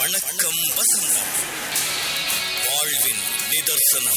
வணக்கம் வசந்தம், வாழ்வின் நிதர்சனம்.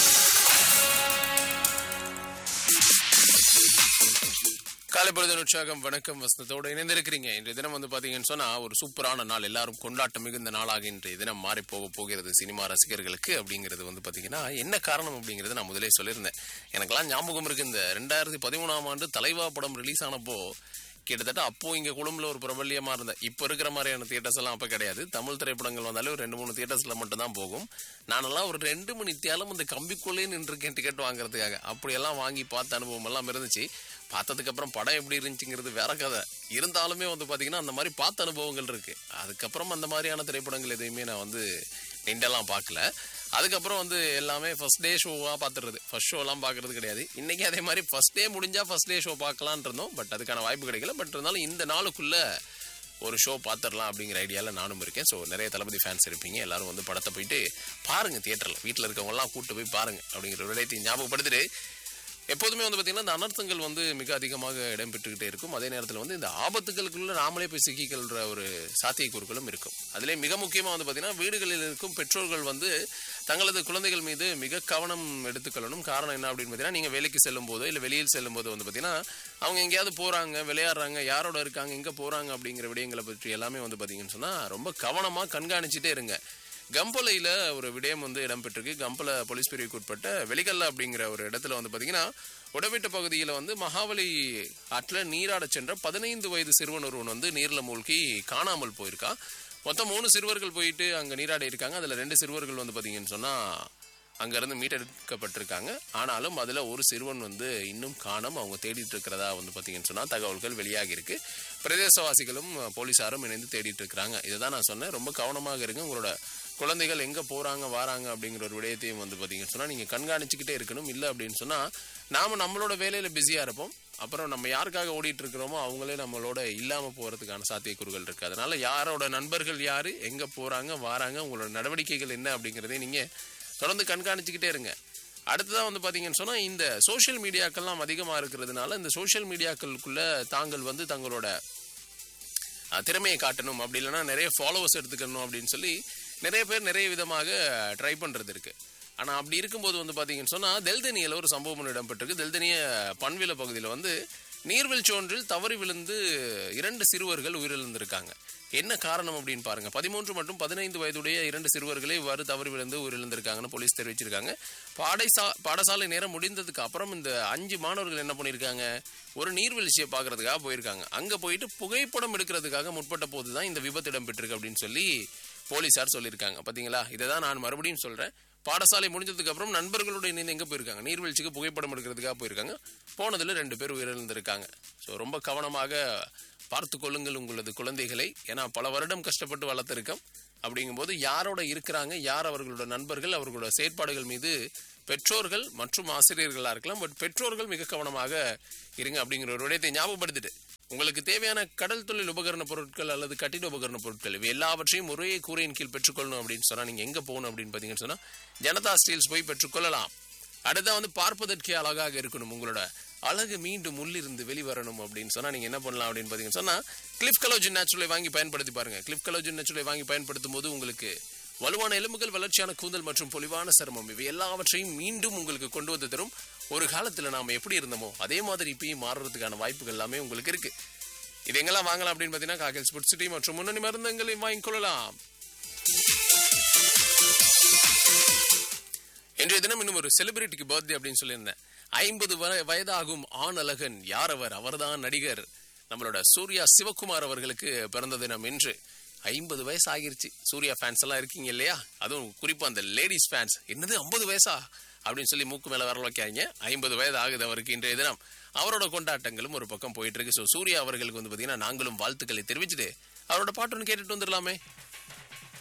காலைப்பொழுது உற்சாகம் வணக்கம் வசந்தத்தோடு இணைந்திருக்கிறீங்க. இன்றைய தினம் பாத்தீங்கன்னு சொன்னா ஒரு சூப்பரான நாள், எல்லாரும் கொண்டாட்டம் மிகுந்த நாளாக இன்றைய தினம் மாறி போகிறது சினிமா ரசிகர்களுக்கு. அப்படிங்கிறது பாத்தீங்கன்னா என்ன காரணம் அப்படிங்கறது நான் முதலே சொல்லியிருந்தேன். எனக்கெல்லாம் ஞாபகம் இருக்கு, இந்த 2013ஆம் ஆண்டு தலைவா படம் ரிலீஸ் ஆனப்போ கிட்டத்தட்ட அப்போ இங்க கொழும்புல ஒரு பிரபல்யமா இருந்த, இப்ப இருக்கிற மாதிரியான தியேட்டர்ஸ் எல்லாம் அப்ப கிடையாது. தமிழ் திரைப்படங்கள் வந்தாலே ஒரு 2-3 தியேட்டர்ஸ்ல மட்டும் தான் போகும். நானெல்லாம் ஒரு 2 மணி தியாலம் இந்த கம்பிக்குள்ளே நின்றுருக்கேன் டிக்கெட் வாங்குறதுக்காக. அப்படியெல்லாம் வாங்கி பார்த்த அனுபவம் எல்லாம் இருந்துச்சு. பார்த்ததுக்கு அப்புறம் படம் எப்படி இருந்துச்சுங்கிறது வேற கதை. இருந்தாலுமே பாத்தீங்கன்னா அந்த மாதிரி பார்த்த அனுபவங்கள் இருக்கு. அதுக்கப்புறம் அந்த மாதிரியான திரைப்படங்கள் எதையுமே நான் நின்றெல்லாம் பார்க்கல. அதுக்கப்புறம் எல்லாமே ஃபர்ஸ்ட் டே ஷோவா பார்த்துறது, ஃபர்ஸ்ட் ஷோ எல்லாம் பார்க்கறது கிடையாது. இன்னைக்கு அதே மாதிரி ஃபர்ஸ்ட் டே முடிஞ்சா ஃபர்ஸ்ட் டே ஷோ பார்க்கலான் இருந்தோம். பட் அதுக்கான வாய்ப்பு கிடைக்கல. பட் இருந்தாலும் இந்த நாளுக்குள்ள ஒரு ஷோ பார்த்துடலாம் அப்படிங்கிற ஐடியாவில் நானும் இருக்கேன். ஸோ நிறைய தளபதி ஃபேன்ஸ் இருப்பீங்க, எல்லாரும் படத்தை போயிட்டு பாருங்க தியேட்டரில். வீட்டில் இருக்கவங்க எல்லாம் கூப்பிட்டு போய் பாருங்க அப்படிங்கிற ஒரு விடயத்தை ஞாபகப்படுத்திட்டு, எப்போதுமே பார்த்தீங்கன்னா இந்த அனர்த்தங்கள் மிக அதிகமாக இடம்பெற்றுக்கிட்டே இருக்கும். அதே நேரத்தில் இந்த ஆபத்துகளுக்குள்ள நாமளே போய் சிக்கிக்கொள்ற ஒரு சாத்தியக்கூறுகளும் இருக்கும். அதிலே மிக முக்கியமாக பார்த்தீங்கன்னா வீடுகளில் இருக்கும் பெற்றோர்கள் தங்களது குழந்தைகள் மீது மிக கவனம் எடுத்துக்கொள்ளணும். காரணம் என்ன அப்படின்னு பார்த்தீங்கன்னா, நீங்கள் வேலைக்கு செல்லும் போதோ இல்லை வெளியில் செல்லும் போதோ பார்த்தீங்கன்னா அவங்க எங்கேயாவது போகிறாங்க, விளையாடுறாங்க, யாரோட இருக்காங்க, எங்கே போகிறாங்க அப்படிங்கிற விடயங்களை பற்றி எல்லாமே பார்த்தீங்கன்னு சொன்னால் ரொம்ப கவனமாக கண்காணிச்சுட்டே இருங்க. கம்பளையில ஒரு விடயம் இடம்பெற்றிருக்கு. கம்பளை போலீஸ் பிரிவுக்கு உட்பட்ட வெளிகல்ல அப்படிங்கிற ஒரு இடத்துல பாத்தீங்கன்னா உடவீட்டு பகுதியில மகாவலி ஆற்றில் நீராட சென்ற 15 வயது சிறுவன் ஒருவன் நீர்ல மூழ்கி காணாமல் போயிருக்கா. மொத்தம் 3 சிறுவர்கள் போயிட்டு அங்க நீராடி இருக்காங்க. அதுல 2 சிறுவர்கள் பாத்தீங்கன்னு சொன்னா அங்கிருந்து மீட்டெடுக்கப்பட்டிருக்காங்க. ஆனாலும் அதுல ஒரு சிறுவன் இன்னும் காணோம். அவங்க தேடிட்டு இருக்கிறதா பாத்தீங்கன்னு சொன்னா தகவல்கள் வெளியாகி இருக்கு. பிரதேசவாசிகளும் போலீசாரும் இணைந்து தேடிட்டு இருக்கிறாங்க. இதுதான் நான் சொன்னேன், ரொம்ப கவனமாக இருங்க. உங்களோட குழந்தைகள் எங்க போறாங்க வாராங்க அப்படிங்கிற ஒரு விடயத்தையும் பாத்தீங்கன்னு சொன்னா நீங்க கண்காணிச்சுக்கிட்டே இருக்கணும். இல்லை அப்படின்னு சொன்னா நாம நம்மளோட வேலையில பிஸியா இருப்போம். அப்புறம் நம்ம யாருக்காக ஓடிட்டு இருக்கிறோமோ அவங்களே நம்மளோட இல்லாம போறதுக்கான சாத்தியக்கூறுகள் இருக்கு. அதனால யாரோட நண்பர்கள் யாரு, எங்க போறாங்க வாராங்க, உங்களோட நடவடிக்கைகள் என்ன அப்படிங்கறதை நீங்க தொடர்ந்து கண்காணிச்சுக்கிட்டே இருங்க. அடுத்ததான் பாத்தீங்கன்னு சொன்னா இந்த சோசியல் மீடியாக்கள்லாம் அதிகமா இருக்கிறதுனால இந்த சோசியல் மீடியாக்களுக்குள்ள தாங்கள் தங்களோட திறமையை காட்டணும், அப்படி இல்லைன்னா நிறைய ஃபாலோவர்ஸ் எடுத்துக்கணும் அப்படின்னு சொல்லி நிறைய பேர் நிறைய விதமாக ட்ரை பண்றது இருக்கு. ஆனா அப்படி இருக்கும்போது பாத்தீங்கன்னு சொன்னா தெல்தனியில ஒரு சம்பவம் இடம்பெற்றிருக்கு. தெல்தனிய பன்வில பகுதியில நீர்வீழ்ச்சி ஒன்றில் தவறி விழுந்து 2 சிறுவர்கள் உயிரிழந்திருக்காங்க. என்ன காரணம் அப்படின்னு பாருங்க. 13 மற்றும் 15 வயதுடைய 2 சிறுவர்களே இவ்வாறு தவறி விழுந்து உயிரிழந்திருக்காங்கன்னு போலீஸ் தெரிவிச்சிருக்காங்க. பாடசாலை நேரம் முடிந்ததுக்கு அப்புறம் இந்த 5 மாணவர்கள் என்ன பண்ணிருக்காங்க, ஒரு நீர்வீழ்ச்சியை பாக்குறதுக்காக போயிருக்காங்க. அங்க போயிட்டு புகைப்படம் எடுக்கிறதுக்காக முற்பட்ட போதுதான் இந்த விபத்து இடம்பெற்றிருக்கு அப்படின்னு சொல்லி போலீசார் சொல்லியிருக்காங்க. பாத்தீங்களா, இதைதான் நான் மறுபடியும் சொல்றேன். பாடசாலை முடிஞ்சதுக்கு அப்புறம் நண்பர்களோட இணைந்து எங்க போயிருக்காங்க, நீர்வீழ்ச்சிக்கு புகைப்படம் எடுக்கிறதுக்காக போயிருக்காங்க. போனதுல 2 பேர் உயிரிழந்திருக்காங்க. ஸோ ரொம்ப கவனமாக பார்த்து கொள்ளுங்கள் உங்களது குழந்தைகளை. ஏன்னா பல வருடம் கஷ்டப்பட்டு வளர்த்திருக்கோம். அப்படிங்கும்போது யாரோட இருக்கிறாங்க, யார் அவர்களோட நண்பர்கள், அவர்களோட செயற்பாடுகள் மீது பெற்றோர்கள் மற்றும் ஆசிரியர்களா இருக்கலாம். பட் பெற்றோர்கள் மிக கவனமாக இருங்க அப்படிங்கிற ஒரு விடயத்தை ஞாபகப்படுத்திட்டு, உங்களுக்கு தேவையான கடல் தொழில் உபகரண பொருட்கள் அல்லது கட்டிட உபகரண பொருட்கள் இவை எல்லாவற்றையும் ஒரே கூரையின் கீழ் பெற்றுக்கொள்ளணும் அப்படின்னு சொன்னா நீங்க எங்க போகணும் அப்படின்னு பாத்தீங்கன்னு சொன்னா ஜனதா ஸ்டீல்ஸ் போய் பெற்றுக்கொள்ளலாம். அடுத்தா பார்ப்பதற்கே அழகாக இருக்கணும், உங்களோட அழகு மீண்டும் உள்ளிருந்து வெளிவரணும் அப்படின்னு சொன்னா நீங்க என்ன பண்ணலாம் அப்படின்னு பாத்தீங்கன்னு சொன்னா கிளிஃப் கலோஜன் நேச்சுரலை வாங்கி பயன்படுத்தி பாருங்க. கிளிஃப் கலோஜன் நேச்சுரலை வாங்கி பயன்படுத்தும் போது உங்களுக்கு வலுவான எலும்புகள், வளர்ச்சியான கூந்தல் மற்றும் பொலிவான சருமம் இவை எல்லாவற்றையும் மீண்டும் உங்களுக்கு கொண்டு வந்து தரும். ஒரு காலத்துல நாம எப்படி இருந்தோமோ அதே மாதிரி இப்பயும் மாறுறதுக்கான வாய்ப்புகள் எல்லாமே உங்களுக்கு இருக்கு. இது எங்கெல்லாம் வாங்கலாம் அப்படின்னு பாத்தீங்கன்னா காகல் ஸ்போர்ட்ஸ் சிட்டி மற்றும் முன்னணி மருந்தங்களையும் வாங்கிக்கொள்ளலாம். இன்றைய தினம் இன்னும் ஒரு செலிபிரிட்டிக்கு பர்த்டே அப்படின்னு சொல்லியிருந்தேன். 50 வயதாகும் ஆண் அழகன் யார் அவர்? அவர்தான் நடிகர் நம்மளோட சூர்யா சிவகுமார் அவர்களுக்கு பிறந்த தினம் இன்று. 50 வயசு ஆகிருச்சு. சூர்யா ஃபேன்ஸ் எல்லாம் இருக்கீங்க இல்லையா, அதுவும் குறிப்பா அந்த லேடிஸ் ஃபேன்ஸ், என்னது 50 வயசா அப்படின்னு சொல்லி மூக்கு மேல வரல வைக்காங்க. 50 வயது ஆகுது அவருக்கு இன்றைய தினம். அவரோட கொண்டாட்டங்களும் ஒரு பக்கம் போயிட்டு இருக்கு. ஸோ சூர்யா அவர்களுக்கு பாத்தீங்கன்னா நாங்களும் வாழ்த்துக்களை தெரிவிச்சுட்டு அவரோட பாட்டு ஒன்று கேட்டுட்டு வந்துடலாமே.